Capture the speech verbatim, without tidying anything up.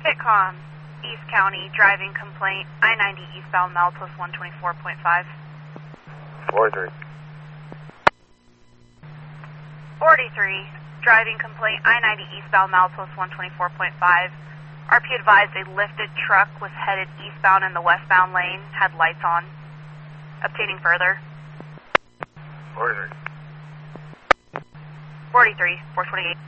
Bitcom, East County, driving complaint, I ninety eastbound Milepost one twenty-four point five. forty-three. forty-three, driving complaint, I ninety eastbound Milepost one twenty-four point five. R P advised a lifted truck was headed eastbound in the westbound lane, had lights on. Obtaining further. forty-three. forty-three, four twenty-eight.